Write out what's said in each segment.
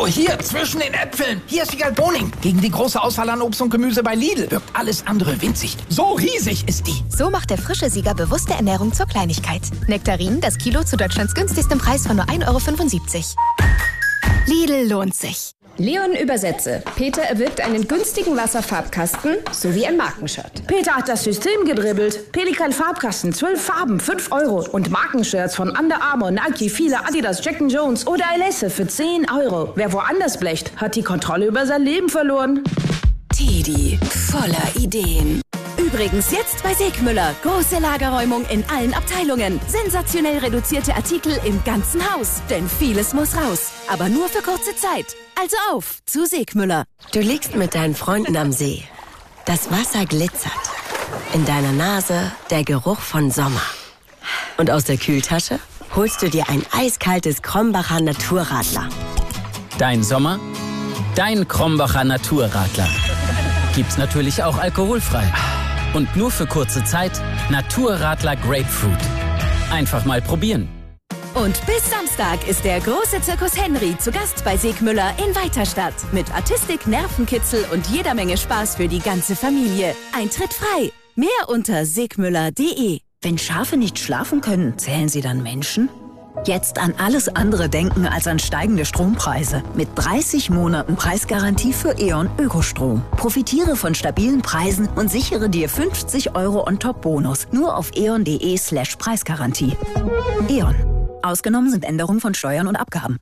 So, hier, zwischen den Äpfeln. Hier ist Wiegald Boning. Gegen die große Auswahl an Obst und Gemüse bei Lidl wirkt alles andere winzig. So riesig ist die. So macht der frische Sieger bewusste Ernährung zur Kleinigkeit. Nektarinen, das Kilo zu Deutschlands günstigstem Preis von nur 1,75 €. Lidl lohnt sich. Leon Übersetze. Peter erwirbt einen günstigen Wasserfarbkasten sowie ein Markenshirt. Peter hat das System gedribbelt. Pelikan Farbkasten, 12 Farben, 5 €. Und Markenshirts von Under Armour, Nike, Fila, Adidas, Jack & Jones oder Alesse für 10 €. Wer woanders blecht, hat die Kontrolle über sein Leben verloren. Teddy, voller Ideen. Übrigens jetzt bei Segmüller. Große Lagerräumung in allen Abteilungen. Sensationell reduzierte Artikel im ganzen Haus. Denn vieles muss raus. Aber nur für kurze Zeit. Also auf zu Segmüller. Du liegst mit deinen Freunden am See. Das Wasser glitzert. In deiner Nase der Geruch von Sommer. Und aus der Kühltasche holst du dir ein eiskaltes Krombacher Naturradler. Dein Sommer, dein Krombacher Naturradler. Gibt's natürlich auch alkoholfrei. Und nur für kurze Zeit Naturradler Grapefruit. Einfach mal probieren. Und bis Samstag ist der große Zirkus Henry zu Gast bei Segmüller in Weiterstadt. Mit Artistik, Nervenkitzel und jeder Menge Spaß für die ganze Familie. Eintritt frei. Mehr unter segmüller.de. Wenn Schafe nicht schlafen können, zählen sie dann Menschen? Jetzt an alles andere denken als an steigende Strompreise. Mit 30 Monaten Preisgarantie für E.ON Ökostrom. Profitiere von stabilen Preisen und sichere dir 50 € On-Top-Bonus. Nur auf eon.de/Preisgarantie. E.ON. Ausgenommen sind Änderungen von Steuern und Abgaben.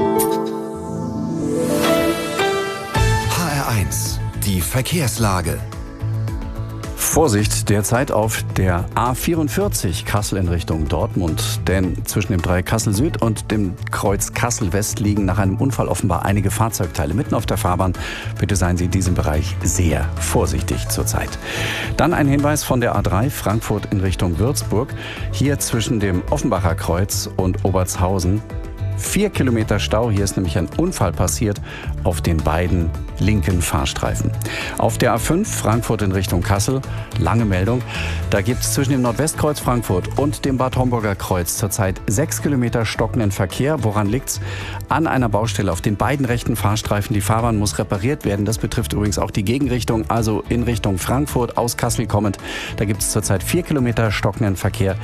HR1, die Verkehrslage. Vorsicht derzeit auf der A44 Kassel in Richtung Dortmund, denn zwischen dem Dreieck Kassel Süd und dem Kreuz Kassel West liegen nach einem Unfall offenbar einige Fahrzeugteile mitten auf der Fahrbahn. Bitte seien Sie in diesem Bereich sehr vorsichtig zurzeit. Dann ein Hinweis von der A3 Frankfurt in Richtung Würzburg. Hier zwischen dem Offenbacher Kreuz und Obertshausen 4 Kilometer Stau. Hier ist nämlich ein Unfall passiert auf den beiden linken Fahrstreifen. Auf der A5 Frankfurt in Richtung Kassel, lange Meldung. Da gibt es zwischen dem Nordwestkreuz Frankfurt und dem Bad Homburger Kreuz zurzeit 6 Kilometer stockenden Verkehr. Woran liegt's? An einer Baustelle auf den beiden rechten Fahrstreifen. Die Fahrbahn muss repariert werden. Das betrifft übrigens auch die Gegenrichtung, also in Richtung Frankfurt aus Kassel kommend. Da gibt es zurzeit 4 Kilometer stockenden Verkehr.